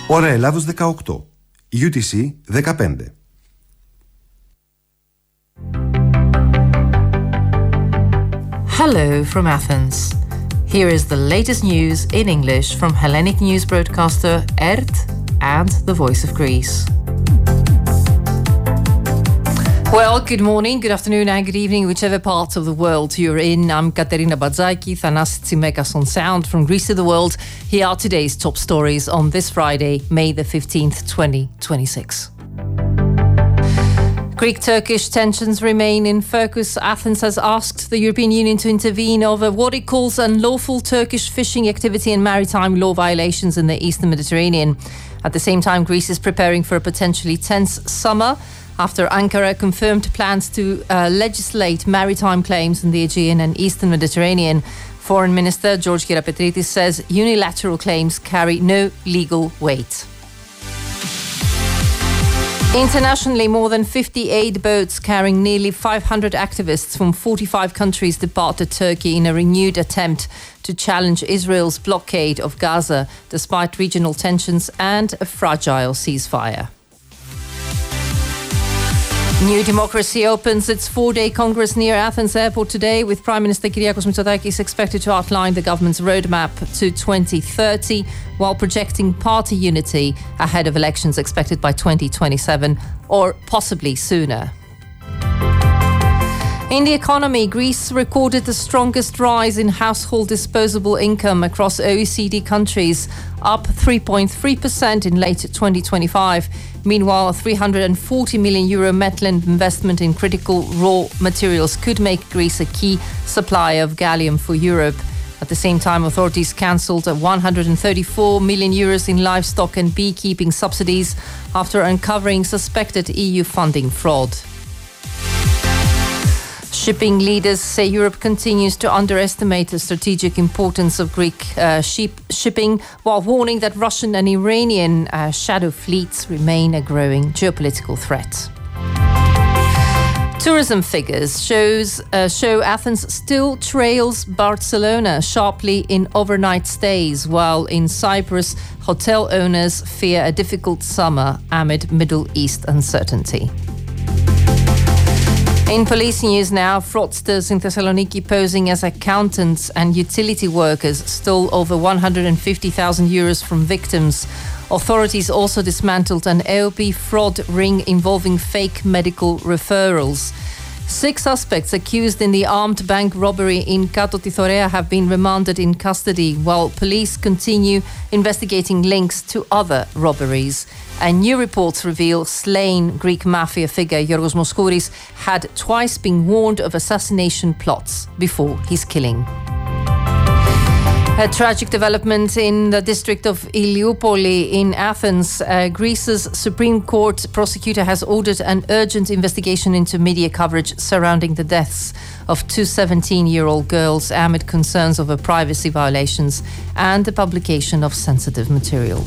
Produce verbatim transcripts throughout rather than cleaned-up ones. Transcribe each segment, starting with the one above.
Ώρα Ελλάδος δεκαοκτώ. γιου τι σι δεκαπέντε. Hello from Athens. Here is the latest news in English from Hellenic news broadcaster E R T and the Voice of Greece. Well, good morning, good afternoon and good evening, whichever part of the world you're in. I'm Katerina Badzaki, Thanasis Tsimekas on sound from Greece to the world. Here are today's top stories on this Friday, May the fifteenth, twenty twenty-six. Greek-Turkish tensions remain in focus. Athens has asked the European Union to intervene over what it calls unlawful Turkish fishing activity and maritime law violations in the eastern Mediterranean. At the same time, Greece is preparing for a potentially tense summer after Ankara confirmed plans to uh, legislate maritime claims in the Aegean and eastern Mediterranean. Foreign Minister George Kerapetritis says unilateral claims carry no legal weight. Internationally, more than fifty-eight boats carrying nearly five hundred activists from forty-five countries departed Turkey in a renewed attempt to challenge Israel's blockade of Gaza, despite regional tensions and a fragile ceasefire. New Democracy opens its four-day congress near Athens airport today, with Prime Minister Kyriakos Mitsotakis expected to outline the government's roadmap to twenty thirty, while projecting party unity ahead of elections expected by twenty twenty-seven or possibly sooner. In the economy, Greece recorded the strongest rise in household disposable income across O E C D countries, up three point three percent in late twenty twenty-five. Meanwhile, a three hundred forty million euro Metland investment in critical raw materials could make Greece a key supplier of gallium for Europe. At the same time, authorities cancelled one hundred thirty-four million euros in livestock and beekeeping subsidies after uncovering suspected E U funding fraud. Shipping leaders say Europe continues to underestimate the strategic importance of Greek uh, ship shipping, while warning that Russian and Iranian uh, shadow fleets remain a growing geopolitical threat. Tourism figures shows uh, show Athens still trails Barcelona sharply in overnight stays, while in Cyprus, hotel owners fear a difficult summer amid Middle East uncertainty. In police news now, fraudsters in Thessaloniki posing as accountants and utility workers stole over one hundred fifty thousand euros from victims. Authorities also dismantled an A O P fraud ring involving fake medical referrals. Six suspects accused in the armed bank robbery in Kato Tithorea have been remanded in custody, while police continue investigating links to other robberies. And new reports reveal slain Greek mafia figure Giorgos Moskouris had twice been warned of assassination plots before his killing. A tragic development in the district of Iliopoli in Athens. Uh, Greece's Supreme Court prosecutor has ordered an urgent investigation into media coverage surrounding the deaths of two seventeen-year-old girls amid concerns over privacy violations and the publication of sensitive material.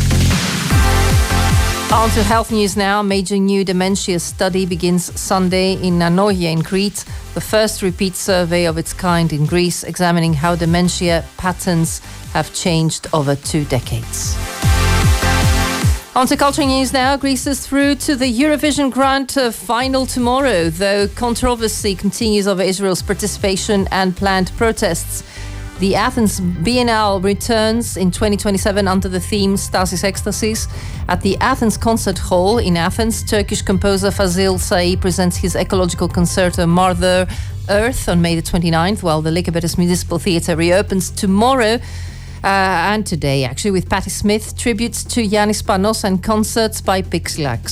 On to health news now. Major new dementia study begins Sunday in Nanoia in Crete, the first repeat survey of its kind in Greece, examining how dementia patterns have changed over two decades. On to culture news now. Greece is through to the Eurovision Grand Final tomorrow, though controversy continues over Israel's participation and planned protests. The Athens Biennale returns in twenty twenty-seven under the theme Stasis Ekstasis. At the Athens Concert Hall in Athens, Turkish composer Fazil Say presents his ecological concerto Mother Earth on May the twenty-ninth, while the Lycabettus Municipal Theatre reopens tomorrow uh, and today, actually, with Patti Smith, tributes to Yannis Panos and concerts by Pixelax.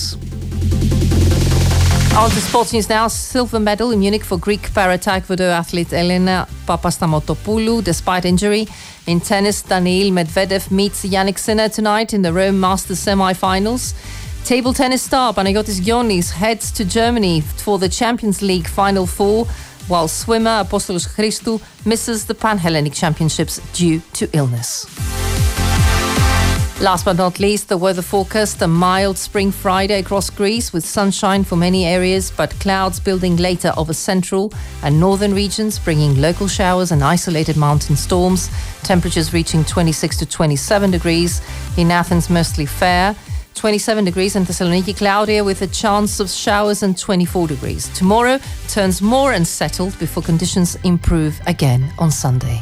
On to sports news now. Silver medal in Munich for Greek para-taekwondo athlete Elena Papastamotopoulou despite injury. In tennis, Daniil Medvedev meets Yannick Sinner tonight in the Rome Masters semi-finals. Table tennis star Panagiotis Giannis heads to Germany for the Champions League Final Four, while swimmer Apostolos Christou misses the Pan-Hellenic Championships due to illness. Last but not least, the weather forecast. A mild spring Friday across Greece with sunshine for many areas, but clouds building later over central and northern regions, bringing local showers and isolated mountain storms. Temperatures reaching twenty-six to twenty-seven degrees. In Athens, mostly fair. twenty-seven degrees in Thessaloniki, cloudier with a chance of showers, and twenty-four degrees. Tomorrow turns more unsettled before conditions improve again on Sunday.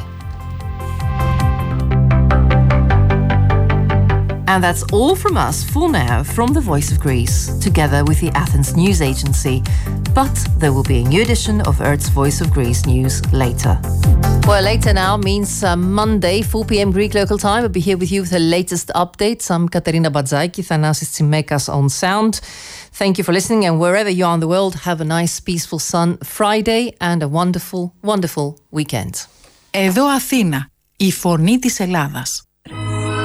And that's all from us for now from the Voice of Greece, together with the Athens News Agency. But there will be a new edition of Earth's Voice of Greece news later. Well, later now means uh, Monday, four p.m. Greek local time. I'll be here with you with the latest updates. I'm Katerina Badzaki, Thanasis Tsimekas on sound. Thank you for listening, and wherever you are in the world, have a nice, peaceful sun Friday and a wonderful, wonderful weekend. Εδώ Αθήνα, η φωνή της Ελλάδας.